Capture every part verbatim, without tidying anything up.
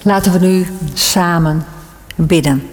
Laten we nu samen bidden.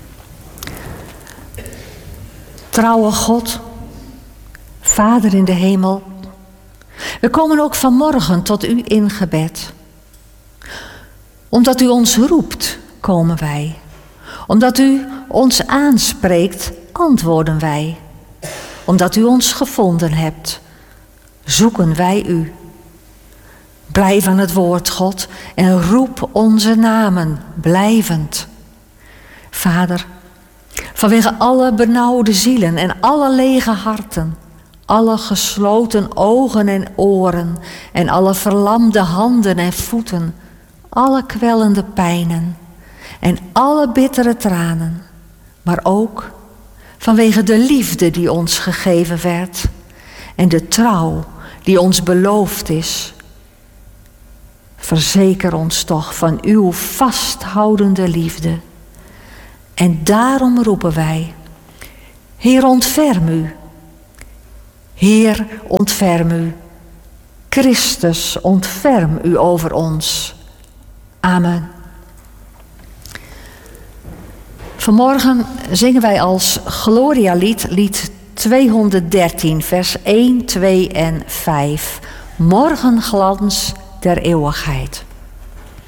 Trouwe God, Vader in de hemel, we komen ook vanmorgen tot u in gebed. Omdat u ons roept, komen wij. Omdat u ons aanspreekt, antwoorden wij. Omdat u ons gevonden hebt, zoeken wij u. Blijf aan het woord, God, en roep onze namen blijvend. Vader, vanwege alle benauwde zielen en alle lege harten, alle gesloten ogen en oren en alle verlamde handen en voeten, alle kwellende pijnen en alle bittere tranen, maar ook vanwege de liefde die ons gegeven werd en de trouw die ons beloofd is. Verzeker ons toch van uw vasthoudende liefde. En daarom roepen wij, Heer, ontferm u. Heer, ontferm u. Christus, ontferm u over ons. Amen. Vanmorgen zingen wij als Gloria-lied, lied tweehonderddertien, vers één, twee en vijf. Morgenglans der eeuwigheid.